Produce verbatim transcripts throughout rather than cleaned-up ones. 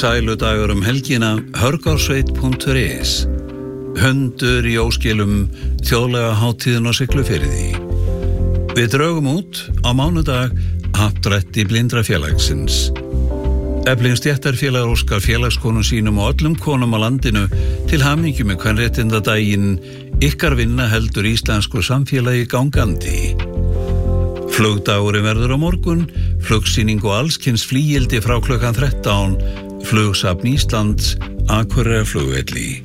Sæludagur um helgina hörgársveit punktur is Hundur í óskilum þjóðlega hátíðin á Siglufirði. Við drögum út á mánudag happdrætti blindrafélagsins. Efling stéttarfélag óskar félagskonum sínum og öllum konum á landinu til hamingju með kvenréttindadaginn. Ykkar vinna heldur íslensku samfélagi gangandi. Flugdagurinn verður á morgun, flugsýning og allskyns flygildi frá klukkan þrettán, Flugsafn Íslands, Akureyrarflugvelli.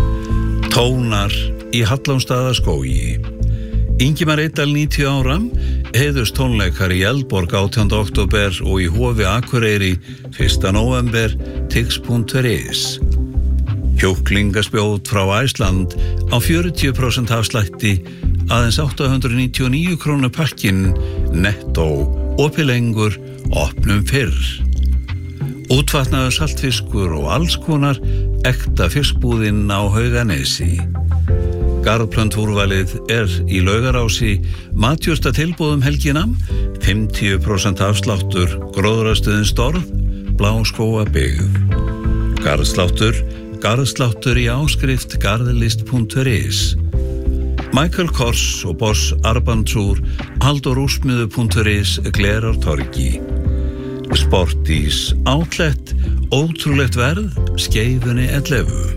Tónar í Hallómsstaðaskógi. Ingimar Eydal níutíu ára, heiðurs tónleikar í Eldborg átjánda október og í Hofi Akureyri fyrsta nóvember, tix punktur is. Kjúklingaspjót frá Æsland á fjörutíu prósent afslætti, aðeins átta hundruð níutíu og níu krónur pakkinn, nettó, opið lengur, opnum fyrr. Útvatnaður saltfiskur og alls konar ekta fiskbúðinn á Hauganesi. Garðplöntúrvalið er í Laugarási, matjurta tilboðum helgina, fimmtíu prósent afsláttur, gróðrastöðin Storð, Bláskógabyggð. Garðsláttur, garðsláttur í áskrift garðlist punktur is. Michael Kors og Boss Arbandsúr, Halldór-úrsmiðu punktur is, Glerártorgi. Sportís, Outlet, ótrúlegt verð, Skeifunni ellefu.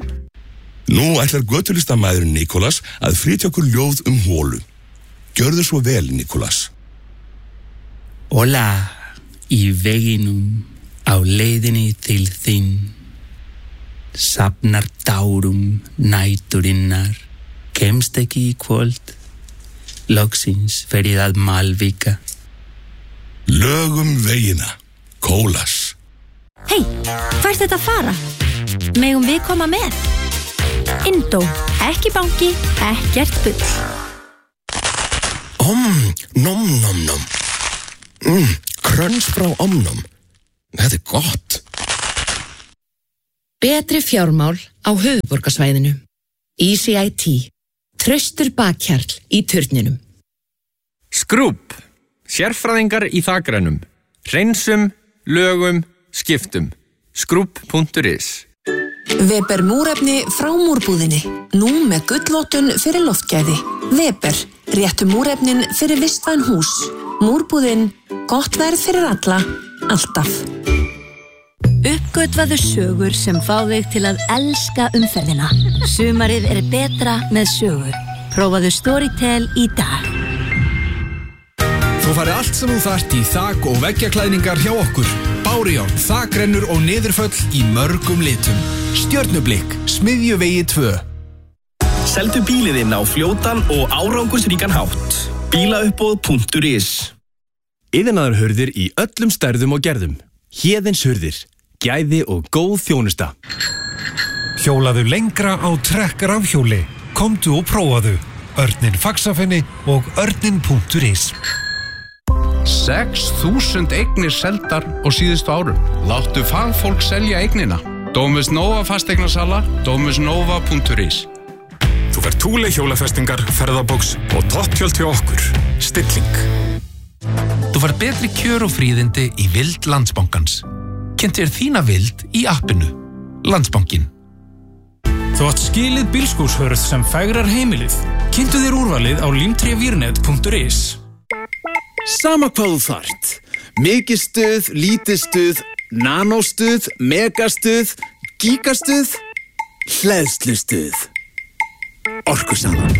Nú ætlar götulistamæðurinn Nikolas að flytja okkur ljóð um hólu. Gjörðu svo vel, Nikolas. Hola, í veginum á leiðinni til þín. Safnar tárum næturinnar, kemst ekki í kvöld, loksins ferið að Malvika. Lögum vegina, Kólas. Hei, hvert þetta fara? Megum við koma með? Indó, ekki banki, ekkert bull. Om, nom, nom, nom. Mm, kröns frá omnom. Þetta er gott. Betri fjármál á höfuðborgarsvæðinu. E C I T. Traustur bakhjarl í turninum. Skrúb. Sérfræðingar í þakrænum. Hreinsum, lögum, skiptum. Skrúb punktur is. Weber múrefni frá múrbúðinni. Nú með gullvottun fyrir loftgæði. Weber. Réttu múrefnin fyrir vistvæn hús. Múrbúðin. Gott verð fyrir alla. Alltaf. Uppgötvaðu sögur sem fá þig til að elska umferðina. Sumarið er betra með sögu. Prófaðu Storytel í dag. Þú farið allt sem þú þarft í þak- og veggjaklæðningar hjá okkur. Bárjón, þakrennur og niðurföll í mörgum litum. Stjörnublikk, Smiðjuvegi tvö. Seldu bílið inn á fljótan og árangursríkan hátt. Bílauppboð punktur is. Iðnaðarhurðir í öllum stærðum og gerðum. Héðins hurðir, gæði og góð þjónusta. Hjólaðu lengra á Trekk rafhjóli. Komdu og prófaðu. Örninn Faxafenni og örninn punktur is. sex þúsund eignir seldar á síðustu árum. Láttu fagfólk selja eignina. Domus Nova fasteignasala, domus nova punktur is. Þú fær Thule hjólafestingar, ferðaboks og topptjöld hjá okkur. Stilling. Þú fær betri kjör og fríðindi í vild Landsbankans. Kynntu þér þína vild í appinu. Landsbankin. Þú átt skilið bílskúrshörð sem fegrar heimilið. Kynntu þér úrvalið á limtrevírnet punktur is. Sama hvað þú þarft. Mikið stuð, lítið stuð, nanóstuð, megastuð, gigastuð, hleðslustuð. Orkusalan.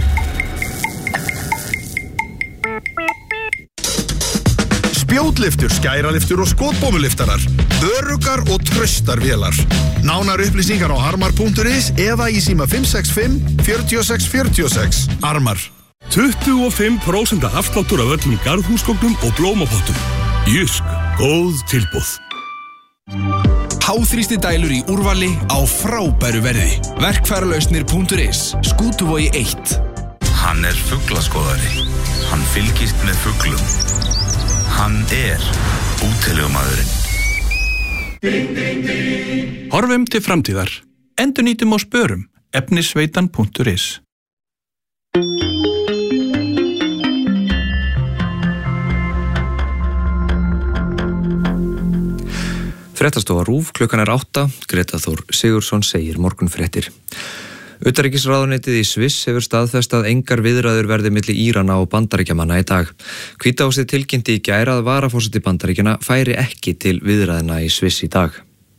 Spjótliftur, skæraliftur og skotbómuliftarar. Öruggar og traustar vélar. Nánar upplýsingar á armar punktur is eða í síma fimm sex fimm, fjögur sex fjögur sex. Armar. tuttugu og fimm prósent afsláttur af öllum garðhúsgögnum og blómapottum. Jysk, góð tilboð. Háþrýsti dælur í úrvali á frábæru verði. Verkfæralausnir punktur is. Skútuvogi eitt. Hann er fuglaskoðari. Hann fylgist með fuglum. Hann er útilegumaðurinn. Horfum til framtíðar. Endurnýtum og spörum. efnisveitan punktur is. Fréttastofa RÚV, klukkan er átta, Greta Þór Sigurðsson segir morgunfréttir. Utanríkisráðuneytið í Sviss hefur staðfest að engar viðræður verði milli Írana og Bandaríkjamanna í dag. Hvíta húsið tilkynnti í gær að varaforseti Bandaríkjanna færi ekki til viðræðna í Sviss í dag.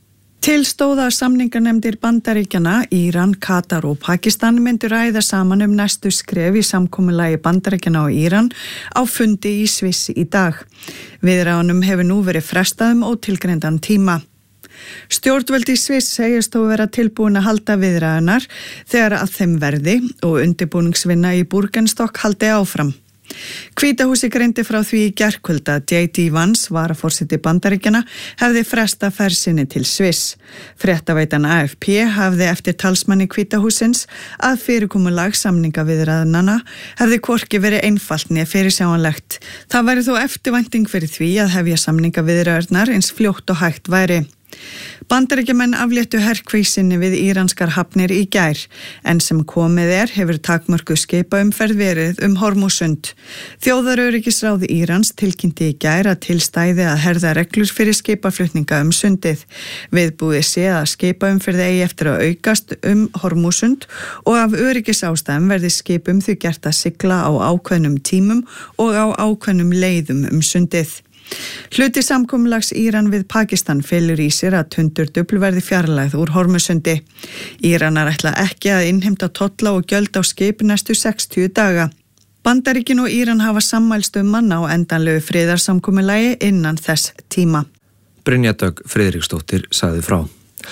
Til stóða samningarnefndir Bandaríkjanna, Íran, Katar og Pakistan myndu ræða saman um næstu skref í samkomulagi Bandaríkjanna og Íran á fundi í Sviss í dag. Viðræðunum hefur nú verið frestað um ótilgreindan tíma. Stjórnvöld í Sviss segist þó vera tilbúin að halda viðræðunar þegar að þeim verði og undirbúningsvinna í Bürgenstock haldi áfram. Hvíta húsið greindi frá því í gærkvöld að J D Vance, varaforseti Bandaríkjanna, hefði frestað ferð sinni til Sviss. Fréttaveitan A F P hafði eftir talsmanni Hvíta hússins að fyrirkomulag samningaviðræðnanna hefði hvorki verið einfalt né fyrirsjáanlegt. Það væri þó eftirvænting fyrir því að hefja samningaviðræðurnar eins fljótt og hægt væri. Bandaríkjamenn afléttu herkvísinni við íranskar hafnir í gær, en sem komið er hefur takmörku skipaumferð verið um Hormúsund. Þjóðaröryggisráð Írans tilkynnti í gær að tilstæði að herða reglur fyrir skipaflutninga um sundið. Viðbúið sé að skipaumferð eigi eftir að aukast um Hormúsund og af öryggisástæðum verði skipum því gert að sigla á ákveðnum tímum og á ákveðnum leiðum um sundið. Hluti samkomulags Íran við Pakistan felur í sér að tundurdufl verði fjarlægð úr Hormusundi. Íranar ætla ekki að innheimta tolla og gjöld á skip næstu sextíu daga. Bandaríkin og Íran hafa sammælst um manna á endanlegu friðarsamkomulagi innan þess tíma. Brynja Dögg Friðriksdóttir sagði frá.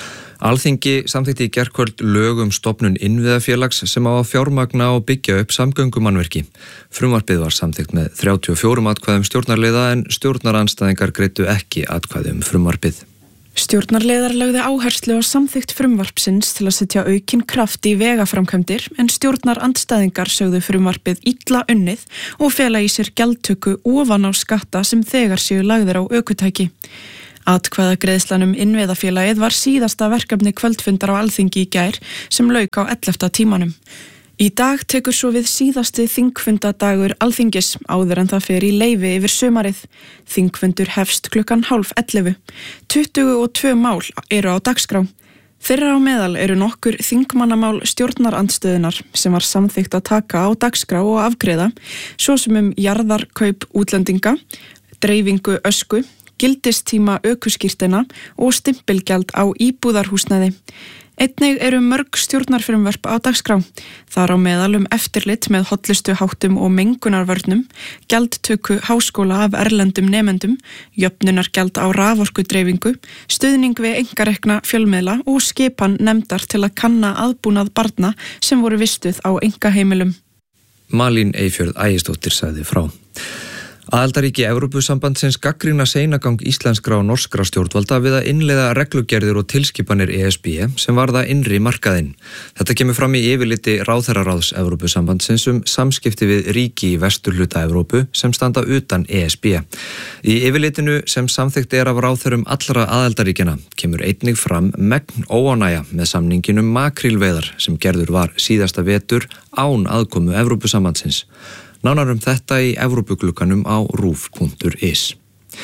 Alþingi samþykkti í gærkvöld lög um stofnun innviðafélags sem á að fjármagna og byggja upp samgöngumannvirki. Frumvarpið var samþykkt með þrjátíu og fjórum atkvæðum stjórnarliða en stjórnarandstæðingar greiddu ekki atkvæði um frumvarpið. Stjórnarliðar lögðu áherslu á samþykkt frumvarpsins til að setja aukinn kraft í vegaframkvæmdir en stjórnarandstæðingar sögðu frumvarpið illa unnið og fela í sér gjaldtöku ofan á skatta sem þegar séu lagðir á ökutæki. Atkvæðagreiðslan um innviðafélagið var síðasta verkefni kvöldfundar á Alþingi í gær sem lauk á ellefta tímanum. Í dag tekur svo við síðasti þingfundadagur Alþingis áður en það fer í leyfi yfir sumarið. Þingfundur hefst klukkan hálf ellefu. tuttugu og tvö mál eru á dagskrá. Þeirra á meðal eru nokkur þingmannamál stjórnarandstöðunar sem var samþykkt að taka á dagskrá og afgreiða, svo sem um jarðarkaup útlendinga, dreifingu ösku, gildistíma ökuskírteina og stimpilgjald á íbúðarhúsnæði. Einnig eru mörg stjórnarfrumvörp á dagskrá. Þar á meðal um eftirlit með hollustuháttum og mengunarvörnum, gjaldtöku háskóla af erlendum nemendum, jöfnunargjald á raforkudreifingu, stuðning við einkarekna fjölmiðla og skipan nefndar til að kanna aðbúnað barna sem voru vistuð á einkaheimilum. Malín Eyfjörð Ægisdóttir sagði frá. Aðildarríki Evrópusambandsins gagnrýna seinagang íslenskra og norskra stjórnvalda við að innleiða reglugerðir og tilskipanir E S B sem varða innri markaðinn. Þetta kemur fram í yfirliti ráðherraráðs Evrópusambandsins um samskipti við ríki í vesturhluta Evrópu sem standa utan E S B. Í yfirlitinu sem samþykkt er af ráðherrum allra aðildarríkjana kemur einnig fram megn óánægja með samningin um makrílveiðar sem gerður var síðasta vetur án aðkomu Evrópusambandsins. Nánar um þetta í Evrópuglugganum á rúv punktur is.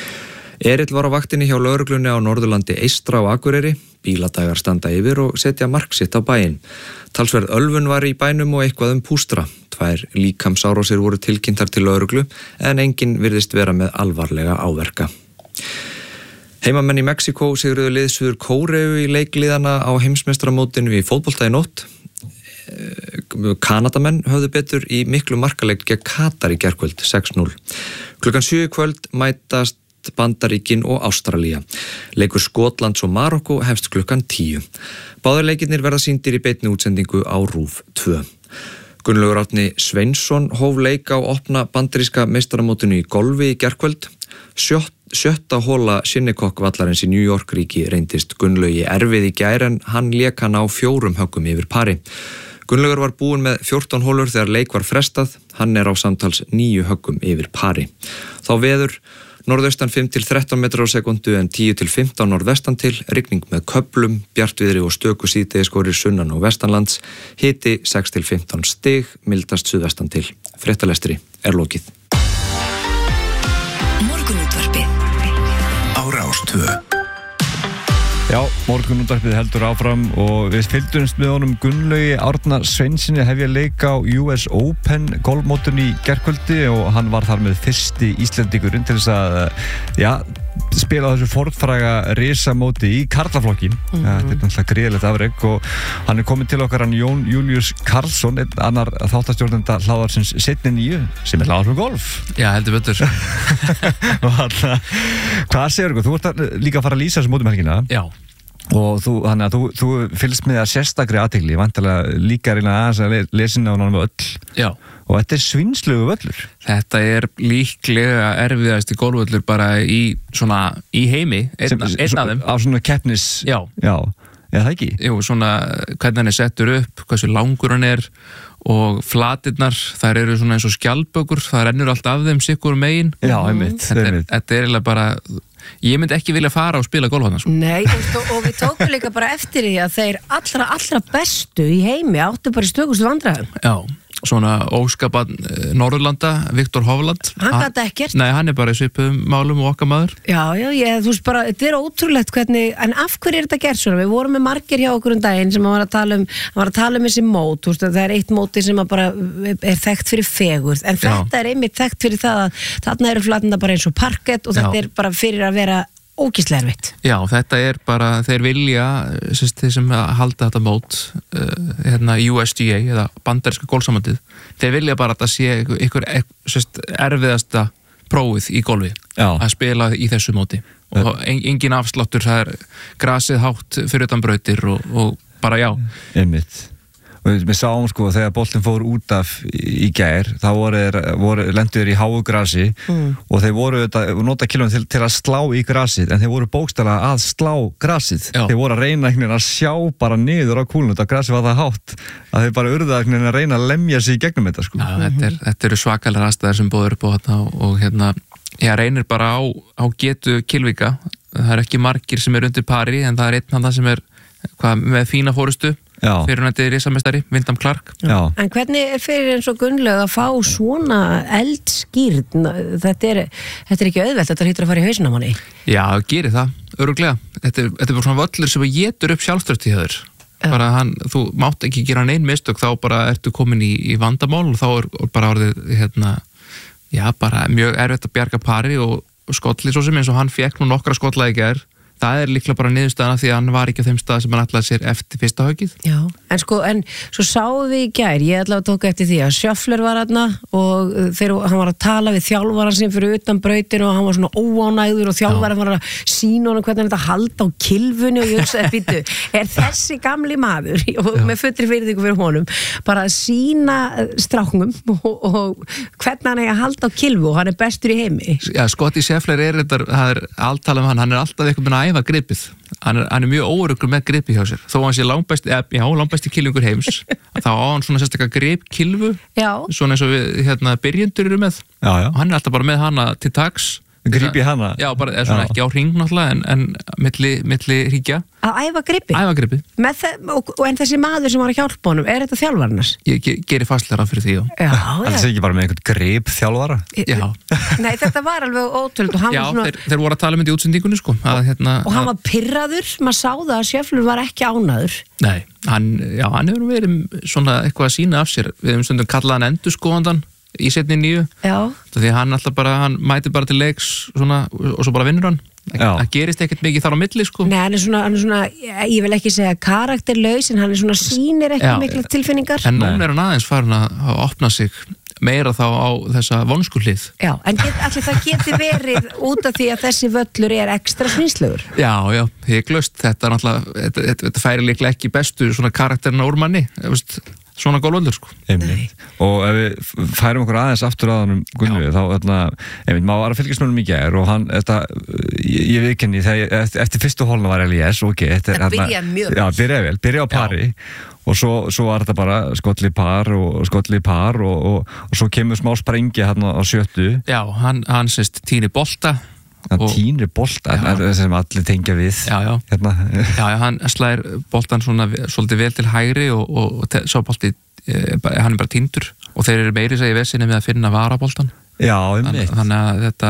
Erill var á vaktinni hjá lögreglunni á Norðurlandi Eystra og Akureyri. Bíladagar standa yfir og setja mark sitt á bæinn. Talsverð ölvun var í bænum og eitthvað um pústra. Tvær líkamsárásir voru tilkynntar til lögreglu en enginn virðist vera með alvarlega áverka. Heimamenn í Mexíkó sigruðu lið Suður Kóreu í leikliðana á heimsmeistaramótinu í fótbolta í nótt. Kanadamenn höfðu betur í miklu markaleik gegn Katar í gærkvöld sex núll. Klukkan sjö í kvöld mætast Bandaríkin og Ástralía. Leikur Skotlands og Marokko hefst klukkan tíu. Báðir leikirnir verða sýndir í beinni útsendingu á rúv tvö. Gunnlaugur Árni Sveinsson hóf leik á opna bandaríska meistaramótinu í golfi í gærkvöld. Sjött Sjötta hóla Shinnecock vallarins í New York ríki reyndist Gunnlaugi erfið í gær en hann lék hann á fjórum höggum yfir pari. Gunnlaugur var búinn með fjórtán hólur þegar leik var frestað, hann er á samtals níu höggum yfir pari. Þá veður norðaustan fimm til þrettán metrar á sekundu en tíu til fimmtán norðvestan til, rigning með köflum, bjartviðri og stöku síðdegisskórir sunnan og vestanlands, hiti sex til fimmtán stig, mildast suðvestan til. Fréttalestri er lokið. Morgunútvarpið á Rás tvö. Já, morgunútvarpið heldur áfram og við fylgdumst með honum Gunnlaugi Árna Sveinsinni hefja leik á U S Open golfmótinu í gærkvöldi og hann var þar með fyrsti Íslendingurinn til þess að, já, spila þessu fornfræga risamóti í karlaflokki. Mm-hmm. Þetta er náttúrulega gríðilegt afrek og hann er kominn til okkar hann Jón Júlíus Karlsson, einn annar þáttastjórnenda hlaðarsins seinni níu, sem er hlaðars með golf. Já, heldur betur. Og hann, hvað segir þú? Þú ert líka að fara að lýsa þessu mótum helgina. Já. Og þú, þannig að þú, þú fylgst með að sérstakri athygli, vantilega líka reyna aðeins að lesina á náttúrulega öll. Já. Og þetta er svinslugu völlur. Þetta er líklega erfiðasti golfvöllur bara í svona, í heimi, einn, einn af þeim. Á svona keppnis... Já. Já, eða það ekki? Jú, svona, hvernig hann er settur upp, hversu langur hann er og flatirnar, þær eru svona eins og skjaldbökur, það rennur allt af þeim sikkur megin. Já, einmitt. Þetta er, þetta er eiginlega bara... Ég myndi ekki vilja fara og spila golf þarna, sko. Nei, og, og við tókum líka bara eftir því að þeir allra, allra bestu í heimi áttu bara í stökustu vandræðum. Já, svona óskapan Norðurlanda, Viktor Hovland. Hann gat ekkert. Nei, hann er bara í svipum málum og okkar maður. Já, já, ég, þú veist bara, þetta er ótrúlegt hvernig, en af hverju er þetta gert svona? Við vorum með margir hjá okkur um daginn sem var að tala um, var að tala um þessi mót, þú veist, það er eitt móti sem bara er þekkt fyrir fegurð, en þetta já. Er einmitt þekkt fyrir það að þarna eru flatina bara eins og parkett og þetta já. Er bara fyrir að vera ógeðslega erfitt. Já, þetta er bara, þeir vilja, sérst, þeir sem halda þetta mót, uh, hérna U S G A, eða bandaríska golfsambandið, þeir vilja bara að það sé ykkur, sérst, erfiðasta prófið í golfi, Já. Að spila í þessu móti. Og en, engin afsláttur, það er grasið hátt fyrir utan brautir og, og bara já. Einmitt. Og við sáum sko þegar boltinn fór út af í gær, þá voru, voru lendur í háu grasi mm. og þeir voru nota kilóin til, til að slá í grasið, en þeir voru bókstaflega að slá grasið. Já. Þeir voru að reyna að sjá bara niður á kúlun, þetta grasið var það hátt að þeir bara urðu að reyna að lemja sig í gegnum þetta sko. Já, þetta, er, þetta eru svakalega aðstæður sem bóður upp á þetta og, og hérna, ég reynir bara á, á getu Kilvíka. Það er ekki margir sem er undir pari, en það er einn hann sem er hvað, með fína fórustu. Fyrir hann þetta er risamestari, Wyndham Clark. Já. En hvernig er fyrir eins og Gunnlaug að fá svona eldskýrn? Þetta er, þetta er ekki auðvelt, þetta hlýtur að fara í hausinn á manni. Já, gerir það, örugglega. Þetta er, þetta er bara svona völlur sem getur upp sjálfstraustið hjá þér. Bara hann, þú mátt ekki gera nein mistök, þá bara ertu komin í, í vandamál og þá er bara orðið, hérna, já, bara mjög erfitt að bjarga pari og, og skollið svo sem eins og hann fekk nú nokkra skollaði í gær. Það er líklega bara niðurstaðan af því að hann var ekki á þeim stað sem hann ætlaði sér eftir fyrsta höggið. Já, en sko, en svo sáum við í gær, ég ætla að tóka eftir því að Sjöfler var þarna og þegar hann var að tala við þjálfaran sem fyrir utan brautinu og hann var svona óánægður og þjálfaran var að sína honum hvernig þetta halda á kilfunni og ég hugsaði, býtu, er þessi gamli maður og Já. Með fullri virðingu fyrir honum bara að sína stráknum og, og hvernig hann er að halda á kilfu og hann er bestur í heimi. Já, Scotty Scheffler er þetta, það er alltala um hann, hann er alltaf eitthvað með að æfa gripið. Hann er, hann er mjög óöruggur með gripið hjá sér. Þó hann sé langbæsti, já, langbæsti kilvingur heims, þá á hann svona sérstaklega grip kilvu, svona eins og við, hérna, byrjendur eru með. Já, já. Og hann er alltaf bara með hana til taks. Gripi hana? Já, bara, er svona já. Ekki á hring náttúrulega, en, en milli, milli hringja. Að æfa gripið? Æfa gripið. Og, og en þessi maður sem var að hjálpa honum, er þetta þjálfarnas? Ég ge, gerir fastlega ráð fyrir því, já. Já, já. Það sé ekki bara með einhvern grip þjálfara? Já. Nei, þetta var alveg ótrúlegt og hann já, var svona... þeir, þeir voru að tala um þetta í útsendingunni, sko. Að, hérna, og hann var pirraður, maður sá það að Sjöfler var ekki ánæður. Nei, hann, já, hann hefur verið svona eitthvað að sína af sér. Við hefum stundum kallað hann endurskoðandan í setni nýju. Já. Því hann alltaf bara, hann mæti bara til leiks svona, og svo bara vinnur hann. Það gerist ekkert mikið þar á milli, sko. Nei, hann er svona, hann er svona, ég vil ekki segja karakterlaus, en hann er svona sýnir ekki mikla tilfinningar. En núna er hann aðeins farin að opna sig meira þá á þessa vonskuhlið. Já, en get, allir það geti verið út af því að þessi völlur er ekstra svinslugur. Já, já, hygglust. Þetta er náttúrulega, þetta, þetta, þetta færi líklega ekki bestu svona karakterina úr manni, veist, svona golfvöllur, sko. Einmitt. Og ef við færum okkur aðeins aftur að hann um Gunnlaugi, þá, þarna, einmitt, maður var að fylgjast með honum í gær og hann, þetta, ég, ég viðkenni, þegar eftir, eftir fyrstu hólna var Elias, ok, þetta er, það byrjaði mjög vel. Já, byrjaði vel, byrjaði á pari já. Og svo, svo var þetta bara skolli par og skolli par og, og, og svo kemur smá sprengja hérna á sjöttu. Já, hann, hann sést týnir bolta. Hann týnir bolta, sem allir tengja við. Já, já. Hérna. Já, já, hann slæðir boltan svona svolítið vel til hægri og, og, og svo bolti, eh, hann er bara týndur og þeir eru meiri segið vesinni með að finna varaboltan. Já, um mitt. Þannig að þetta,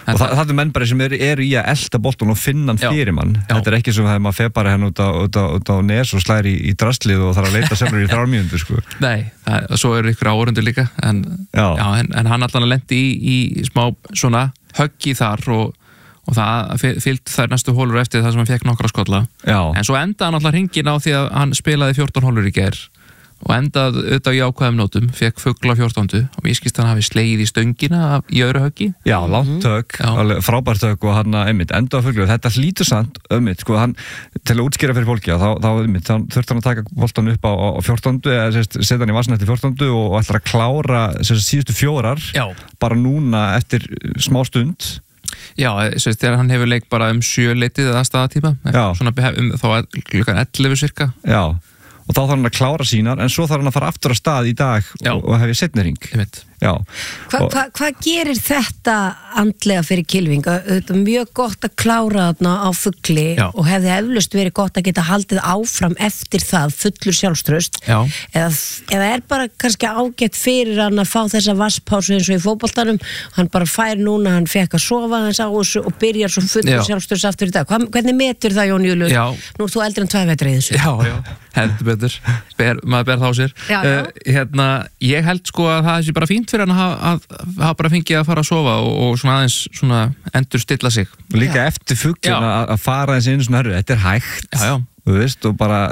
og það, það er menn bara sem eru, eru í að elda boltan og finna hann fyrir mann. Já. Þetta er ekki sem að maður fer bara hérna út á, út á, út á nes og slæri í, í drastlið og þarf að leita sjálfur í þrjár mínútur, sko. Nei, það, svo eru ykkur áhorfendur líka en, já. Já, en, en hann allan að lendi í, í smá svona höggi þar og og það fylgd þær næstu hólur eftir það sem hann fekk nokkra skolla. Já. En svo endaði hann alltaf hringin á því að hann spilaði fjórtán hólur í gær og endaði auðvitað í ákvæðum nótum, fekk fugl á fjórtándu og ég skist hann hafi slegið í stöngina í öðru höggi. Já, langt högg, mm-hmm. frábært högg og hann einmitt enda á fuglu og þetta hlýtur samt einmitt, sko, hann, til að útskýra fyrir fólki þá, þá einmitt, þá þurfti hann að taka boltan upp á, á fjórtándu eða setja hann í vasan eftir fjórtándu og ætlar að klára sérst, síðustu fjórar Já. Bara núna eftir smá stund. Já, sérst, þegar hann hefur leik bara um sjöleitið eða staðatíma, svona um, þá klukkan ellefu cirka. Já, og þá þarf hann að klára sínar, en svo þarf hann að fara aftur á stað í dag Já. Og, og hefði seinni hring. Ég veit. Já. Hvað hva, hva gerir þetta andlega fyrir Kylfing? Þetta er mjög gott að klára þarna á fugli Já. Og hefði eflaust verið gott að geta haldið áfram eftir það fullur sjálfstraust eða, eða er bara kannski ágætt fyrir hann að fá þessa vasspásu eins og í fótboltanum hann bara fær núna, hann fekk að sofa þess á þessu og byrjar svo fullur sjálfstraust aftur í dag. Hva, hvernig metur það Jón Július? Nú er þú eldri en tvær vetri í þessu. Já, já, heldur betur ber, maður ber þá sér já, já. Uh, hérna, ég held sko að það sé bara fínt fyrir hann að hafa bara fengið að fara að sofa og, og svona aðeins svona endur stilla sig og líka já. Eftir fuglin að fara eins inn svona hörru, þetta er hægt já, já. Þú veist og bara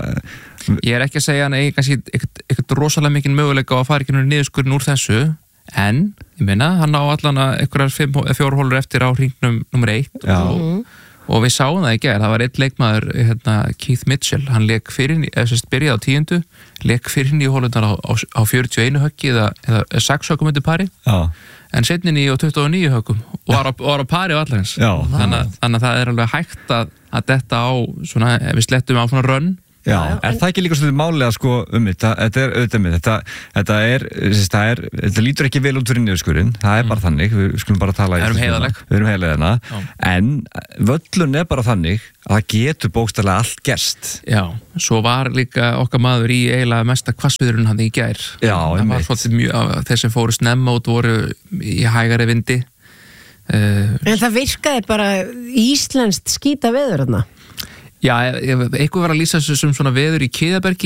ég er ekki að segja hann eigi kannski eitthvað rosalega mikið möguleika á að fara ekki nú niðurskurinn úr þessu en ég meina hann á allan að einhverjar fjór hólur eftir á hringnum nummer eitt og, og við sáum það í gær, það var einn leikmaður hérna, Keith Mitchell, hann leik fyrir eða sérst byrjaði á tíundu, leik fyrir í hólundar á, á, á fjörutíu og einu höggi eða, eða sex höggum undir pari Já. En setni í og tuttugu og níu höggum og var á, var á pari og allarins þannig, þannig að það er alveg hægt að, að detta á svona, ef við slettum á svona rönn Já, er það ekki líka svolítið málega sko um þetta, þetta er auðvitað með þetta, þetta er, það er, þetta lítur ekki vel út fyrir niðurskurinn, það er bara þannig, við skulum bara tala í Við erum heiðarleg. Við erum heiðarlegina, en völlun er bara þannig að það getur bókstaflega allt gerst. Já, svo var líka okkar maður í eiginlega mesta hvassviðrun hann í gær. Já, það var svolítið mjög, þeir sem fóru snemma út voru í hægari vindi. Uh, en það virkaði bara íslenskt skýta veður þarna. Já, eitthvað var að lýsa þessu sem svona veður í Kiðabergi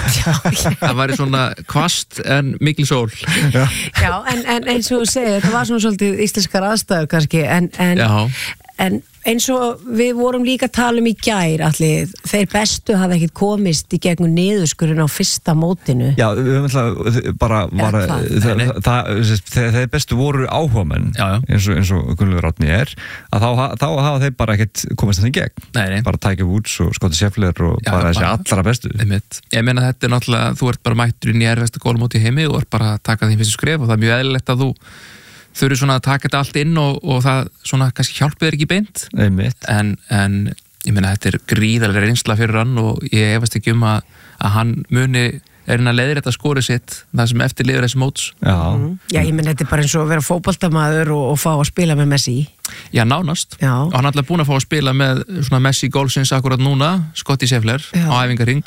það var svona hvasst en mikil sól Já, Já en, en eins og þú segir, þetta var svona svolítið íslenskar aðstæður kannski en, en, en eins og við vorum líka að tala um í gær allir, þeir bestu hafa ekkert komist í gegnum niðurskurinn á fyrsta mótinu Já, við höfum alltaf bara var, það, það, það, þeir bestu voru áhugamenn eins og, eins og Gunnlaugur Árni er að þá, þá hafa þeir bara ekkert komist þannig gegn nei, nei. Bara Tiger Woods og Scottie Scheffler og Já, bara þessi allra bestu einmitt. Ég meina þetta er náttúrulega, þú ert bara mættur inn í erfesta gólmóti í heimi og ert bara að taka því fyrstu skref og það er mjög eðlilegt að þú þau eru svona að taka þetta allt inn og, og það svona kannski hjálpið er ekki beint en, en ég meina þetta er gríðarlega reynsla fyrir hann og ég efast ekki um að, að hann muni er hann að leiðrétta skórið sitt það sem eftir liður þessi móts Já, mm. Já ég meina þetta er bara eins og að vera fótboltamaður og, og fá að spila með Messi Já, nánast Já. Og hann er alltaf búin að fá að spila með svona Messi gólsins akkurat núna Scottie Scheffler Já. Á æfingaring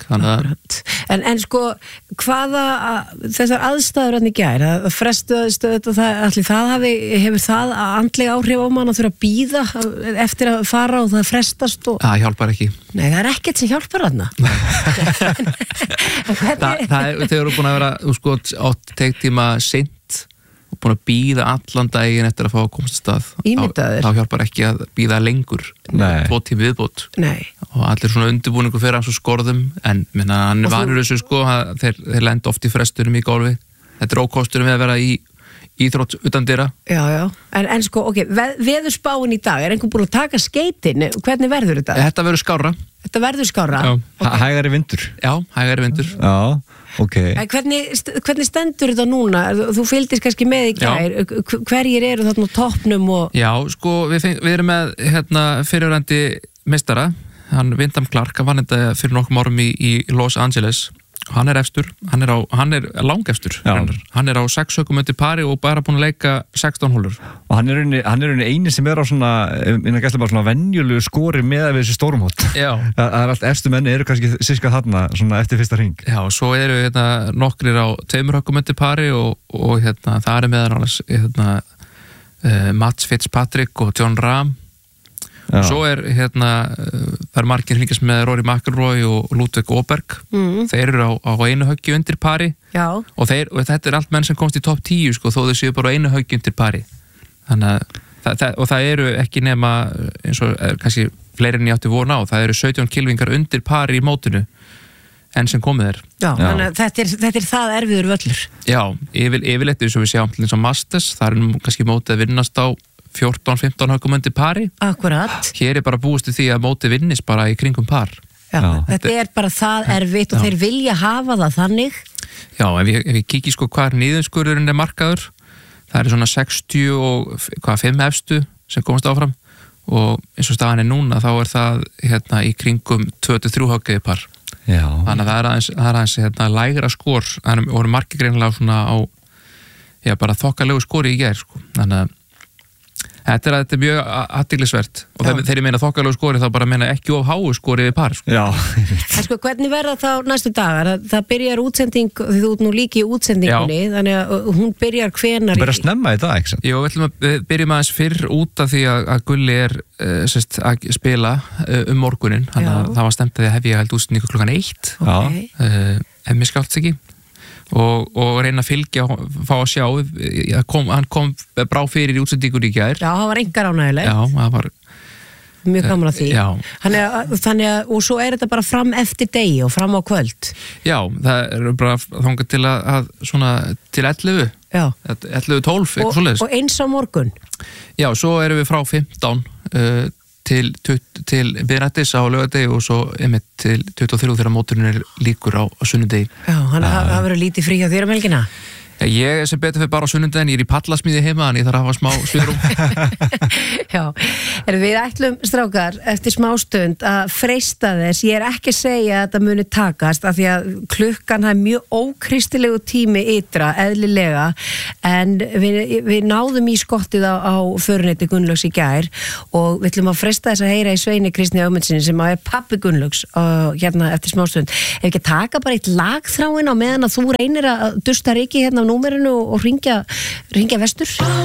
en, en sko, hvaða þessar aðstæður hann í gær að frestu aðstöðu það, allir það hafi, hefur það andlega áhrif á mann að þurfa að bíða eftir að fara og það frestast og... Það hjálpar ekki Nei, það er ekkert sem hjálpar hann Þa, það er, þeir eru búin að vera sko, átt teiktíma seint og búin að bíða allan daginn eftir að fá að komast að stað Ímyndaður þá, þá hjálpar ekki að bíða lengur tvo tími viðbót Nei. Og allir svona undirbúningu fyrir hans og skorðum en minna, hann er vanur þessu sko þeir, þeir lenda oft í frestunum í gólfi þetta er ókosturum við að vera í íþrótt utan dyra Já, já, en, en sko, ok, veð, veðurspáin í dag er einhver búin að taka skeitin hvernig verður þetta? Þetta verður skárra Þetta verður skárra? Já, okay. Hægari vindur Já, hægari vindur Já, ok en hvernig, hvernig stendur þetta núna? Þú fylgdist kannski með í gær hverjir eru þarna á toppnum og... Já, sko, við, feng, við erum með hérna, fyrirverandi meistara hann Wyndham Clark, hann vann þetta fyrir nokkum árum í, í Los Angeles hann er efstur, hann er, á, hann er langefstur hann er á sex höggum undir pari og bara búin að leika sextán hólur og hann er unni, hann er unni eini sem er á svona innan gæslega bara svona venjulegu skori með við þessi stórumhótt það er allt efstu menni eru kannski síska þarna svona eftir fyrsta hring Já, og svo eru hérna, nokkrir á tveimur höggum undir pari og, og hérna, það er meðan alveg hérna, uh, Mats Fitzpatrick og John Rahm. Og svo er hérna það er margir fylgjast með Rory McIlroy og Ludvig Åberg Mm. þeir eru á, á einu höggi undir pari Já. og, þeir, og þetta er allt menn sem komst í topp tíu sko, þó þau séu bara á einu höggi undir pari þannig að það, það, og það eru ekki nema eins og er, kannski fleiri en ég átti von á, það eru sautján kylfingar undir pari í mótinu enn sem komið er. Já, þannig að þetta er, þetta er það erfiður völlur. Já, yfir, yfirleitt eins og við sjáum til eins og Masters, það er nú kannski mótið að vinnast á fjórtán fimmtán höggum undir pari. Akkurat. Hér er bara búist við því að mótið vinnist bara í kringum par. Já, Já. Þetta er bara það erfitt og Já. þeir vilja hafa það þannig. Já, ef ég, ef ég kíkja sko hvað niðurskurðurinn er markaður, það er svona sextíu og hvað fimm efstu sem komast áfram og eins og staðan er núna þá er það hérna í kringum tvö til þrjú höggiði par. Já. Þannig að það er aðeins, það er aðeins hérna, lægra skor, það voru margir greinlega svona á já, bara þokkalegu skori í gær sko. Þannig að Þetta er, þetta er mjög athyglisvert og þegar þeir meina þokkalegu skori þá bara meina ekki of háu skori við par sko. Já. En sko hvernig verða þá næstu dagar? Það, það byrjar útsending, því þú ert nú líki í útsendingunni, Já. þannig að hún byrjar hvenar Það byrjar að snemma í dag, ekki sant? Jó, við ætlum að við byrjum aðeins fyrr út af því að, að Gulli er uh, sest, að spila uh, um morgunin, þannig að það var stemt að ég hef ég held útsendingu klukkan eitt okay. uh, ef mér skált ekki Og, og reyna að fylgja, fá að sjá kom, hann kom brá fyrir í útsendingur í gær. Já, það var engar ánægilegt. Já, það var mjög gaman að því. Já. Þannig að, þannig að, og svo er þetta bara fram eftir degi og fram á kvöld. Já, það er bara þangað til að, að svona til ellefu. Já. ellefu tólf, eitthvað svoleiðis. Og eins á morgun. Já, svo erum við frá fimmtán uh, til, til viðrættis á laugardegi og svo einmitt til tuttugu og þrjú þegar móturinn er líkur á, á sunnudegi. Já, hann uh, það verður lítið frí hjá þér um helgina. Já, ég sem betur fyrir bara á sunnudegin, ég er í pallasmíði heima en ég þarf að hafa smá sviðrúm. Já, er við ætlum strákar eftir smástund að freista þess, ég er ekki að segja að þetta muni takast af því að klukkan er mjög ókristilegu tími ytra, eðlilega en við, við náðum í skottið á, á föruneyti Gunnlaugs í gær og við ætlum að freista þess að heyra í Sveini Kristni Ögmundsinni sem er pabbi Gunnlaugs uh, hérna eftir smástund. Ef ekki taka bara eitt lagþráin á meðan að þú reynir að dusta Riki hérna á númerinu og ringja, ringja vestur.